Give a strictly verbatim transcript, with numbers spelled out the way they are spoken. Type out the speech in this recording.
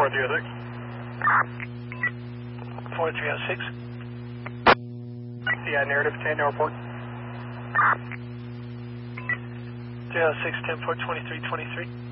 four three oh six. four three oh six. C I narrative, Tandem report. three oh six, ten four, twenty-three twenty-three.